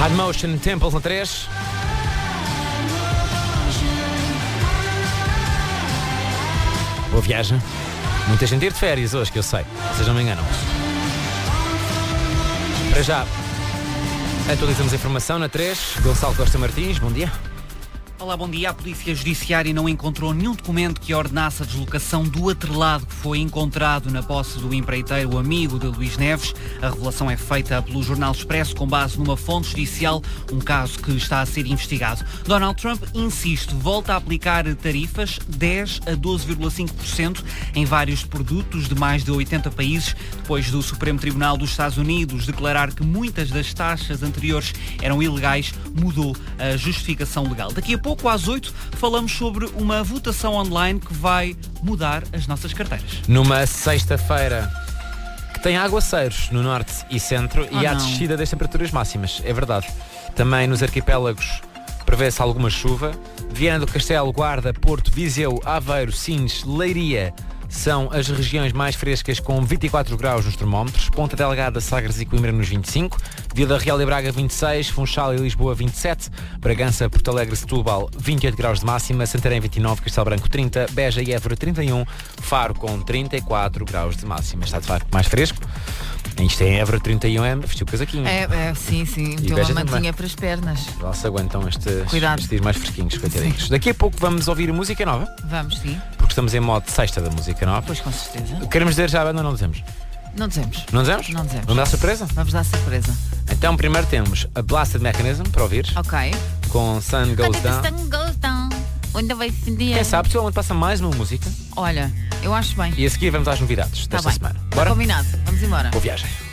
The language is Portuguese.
Hard Motion, Temples na 3. Boa viagem. Muita gente ir de férias hoje, que eu sei. Vocês não me enganam. Para já, atualizamos a informação na 3. Gonçalo Costa Martins, bom dia. Olá, bom dia. A Polícia Judiciária não encontrou nenhum documento que ordenasse a deslocação do atrelado que foi encontrado na posse do empreiteiro amigo de Luís Neves. A revelação é feita pelo Jornal Expresso com base numa fonte judicial, um caso que está a ser investigado. Donald Trump insiste, volta a aplicar tarifas 10 a 12,5% em vários produtos de mais de 80 países, depois do Supremo Tribunal dos Estados Unidos declarar que muitas das taxas anteriores eram ilegais, mudou a justificação legal. Daqui a pouco, às 8, falamos sobre uma votação online que vai mudar as nossas carteiras. Numa sexta-feira que tem aguaceiros no norte e centro e há não. descida das temperaturas máximas, é verdade. Também nos arquipélagos prevê-se alguma chuva. Viana do Castelo, Guarda, Porto, Viseu, Aveiro, Sines, Leiria são as regiões mais frescas com 24 graus nos termómetros. Ponta Delgada, Sagres e Coimbra nos 25. Vila Real e Braga 26, Funchal e Lisboa 27, Bragança, Porto Alegre, Setúbal 28 graus de máxima, Santarém 29, Castelo Branco 30, Beja e Évora 31, Faro com 34 graus de máxima. Está de facto mais fresco. Isto é em Évora 31, vestiu o casaquinho. Sim, E deu Beja uma mantinha também. para as pernas. Lá se aguentam estes Cuidado. dias mais fresquinhos, coitadinhos. Daqui a pouco vamos ouvir música nova, Vamos, sim. porque estamos em modo sexta da música nova. Pois, com certeza. Queremos dizer já a banda ou não dizemos? Não dizemos. Não dizemos? Não dizemos. Vamos dar surpresa? Vamos dar surpresa. Então primeiro temos a Blasted Mechanism, para ouvir, Ok. com Sun Goes Down. Onde vai se Quem sabe, possivelmente passa mais uma música Olha, eu acho bem. e a seguir vamos às novidades Está desta bem. semana. Está Bora? combinado. Vamos embora. Boa viagem.